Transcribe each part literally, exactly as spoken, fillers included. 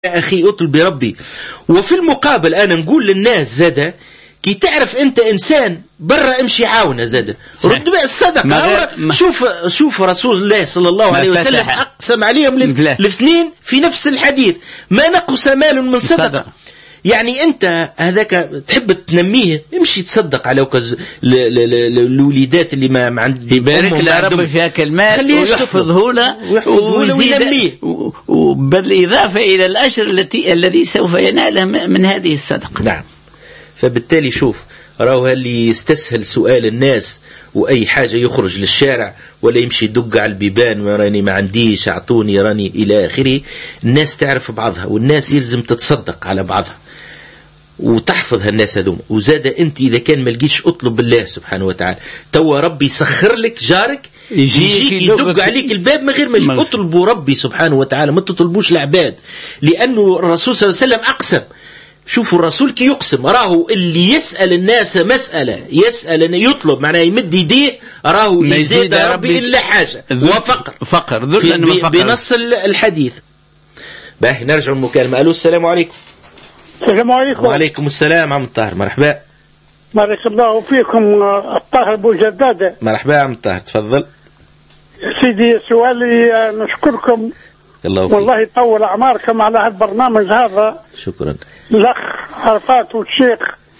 يا أخي اطلب بربي. وفي المقابل أنا نقول للناس زادة كي تعرف أنت إنسان برا امشي عاونه زادة رد بقى الصدقة. شوف شوف رسول الله صلى الله عليه وسلم أقسم عليهم الاثنين في نفس الحديث ما نقص مال من صدقة. يعني أنت هذاك تحب تنميه امشي تصدق على وكز الوليدات اللي ما ما عندهم يبارك له ربي في هاك المال ويحفظه له ويزيده بالإضافة إلى الأجر التي الذي سوف يناله من هذه الصدقة. نعم. فبالتالي شوف راهو اللي يستسهل سؤال الناس وأي حاجة يخرج للشارع ولا يمشي يدق على البيبان وراني ما عنديش أعطوني راني إلى آخره. الناس تعرف بعضها والناس يلزم تتصدق على بعضها وتحفظ الناس هذوم. وزاد أنت إذا كان ما لقيتش أطلب بالله سبحانه وتعالى توا ربي يسخر لك جارك يجيك يدق عليك الباب من غير ما يجي. اطلبوا ربي سبحانه وتعالى ما تطلبوش العباد لأنه الرسول صلى الله عليه وسلم أقسم. شوفوا الرسول كي يقسم راهو اللي يسأل الناس مسألة يسأل يطلب معناه يمد يديه راهو يزيد ربي إلا حاجة وفقر فقر بنص الحديث. باهي نرجع المكالمة. ألو السلام عليكم. السلام عليكم. وعليكم السلام عم الطاهر مرحبا. بارك الله فيكم الطاهر أبو جدادة. مرحبا عم الطاهر تفضل. سيدي سؤالي نشكركم الله والله يطول أعماركم على هذا البرنامج هذا. شكرا. الأخ عرفات والشيخ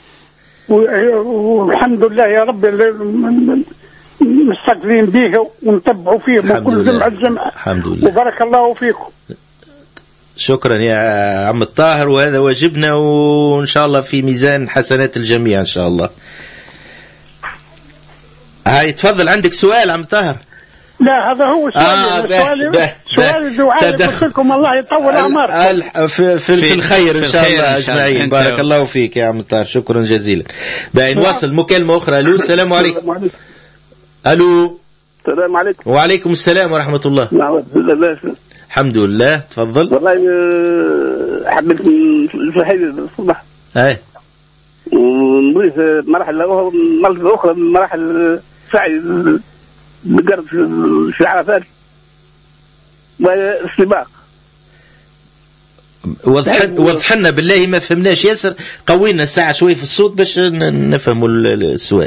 والحمد لله يا رب مستقبلين به ونتبعوا فيهم وكل جمعة جمعة الحمد لله وبارك الله فيكم. شكرا يا عم الطاهر وهذا واجبنا وإن شاء الله في ميزان حسنات الجميع إن شاء الله. هاي تفضل عندك سؤال عم الطاهر. لا هذا هو سؤالي. آه سؤالي سؤالي دعائي قلت لكم الله يطول أعماركم في, في, في الخير إن شاء الله أجمعين. بارك الله فيك يا عم الطاهر شكرا جزيلا. باين نواصل مكالمة أخرى. ألو السلام عليكم. ألو السلام عليكم. وعليكم السلام ورحمة الله. الحمد لله تفضل. والله حبيت الفحيل الصبح اي ونضيف مراحل مرحلة أخرى من مراحل سعي بقرب في عرفات والسباق. وضح لنا بالله ما فهمناش ياسر قوينا الساعة شوي في الصوت باش نفهموا السؤال.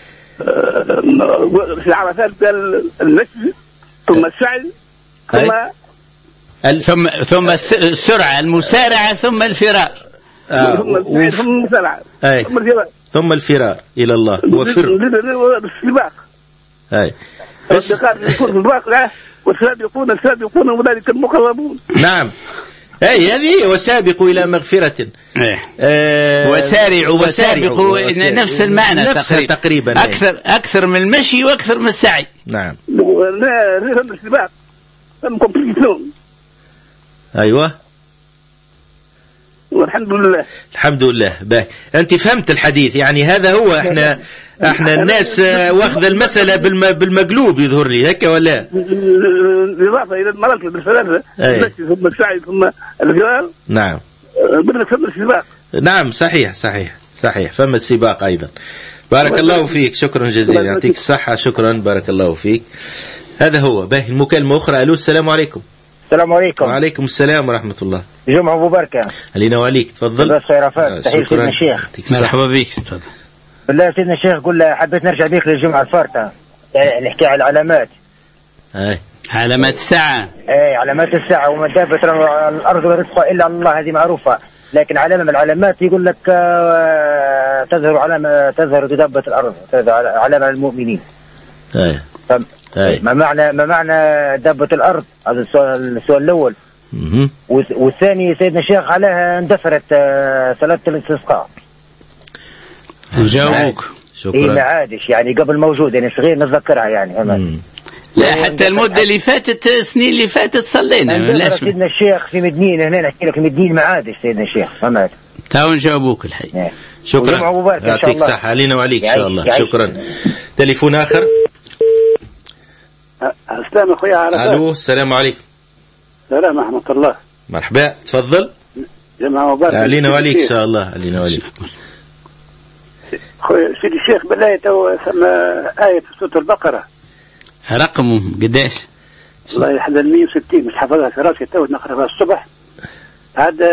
في عرفات قال المسجد ثم السعي ثم ثم ثم السرعة المسارعة ثم الفرار. آه ثم ثم المسارعة ثم الفرار ثم الفرار إلى الله وفر السباق. أي بس يكون الواقع والسابقون السابقون أولئك المقربون. نعم أي هذه وسابقوا إلى مغفرة. آه وسارعوا وسابقوا نفس المعنى تقريبا, تقريبا أكثر أكثر من المشي وأكثر من السعي. نعم. لا لا السباق الكومبيتيشن. أيوة والحمد لله. الحمد لله. باهي أنت فهمت الحديث يعني هذا هو احنا احنا الناس واخذ المسألة بالمقلوب يظهر لي هكا ولا؟ بالإضافة إلى المراكب الثلاثة ثم السعي ثم الفرار. نعم. بدنا فما السباق. نعم صحيح صحيح صحيح فما السباق أيضا. بارك الله فيك شكرا جزيلا يعطيك الصحة شكرا بارك الله فيك. هذا هو. باهي المكالمة أخرى. ألو السلام عليكم. السلام عليكم. وعليكم السلام ورحمة الله. جمعة مباركة. علينا وعليك تفضل. شكرا. تحية سيدنا الشيخ. مرحبا بك تفضل. بالله سيدنا الشيخ قل حبيت نرجع بيك للجمعة الفارطة يعني نحكي على العلامات. أي علامات الساعة. اي علامات الساعة وما دابت الأرض ورزقها إلا الله هذه معروفة. لكن علامة من العلامات يقول لك تظهر علامة تظهر دابة الأرض تظهر علامة للمؤمنين. أي. ما معنى ما معنى دابة الأرض؟ هذا السؤال السؤال الأول. اها. والثاني سيدنا الشيخ عليها اندثرت صلاة الاستسقاء. نجاوبك. شكرا. إيه ما عادش يعني قبل موجود يعني صغير نتذكرها يعني أمان. لا حتى المدة اللي فاتت السنين اللي فاتت صلينا. لا سيدنا الشيخ في مدنين هنا نحكي لك مدنين ما عادش سيدنا الشيخ فهمت. تاو نجاوبوك الحقيقة. شكرا. يعطيك الصحة علينا وعليك إن شاء الله. شكرا. تليفون آخر. السلام أخويا على. ألو السلام عليكم. السلام ورحمة الله. مرحبا تفضل. جماعة مباركة. علينا وعليك إن شاء الله علينا وعليك. سيدي الشيخ بالله تو ثم آية في سورة البقرة. رقمه قداش؟ والله يحدد مية وستين مش حافظها في راسي تو نقرأها الصبح. هذا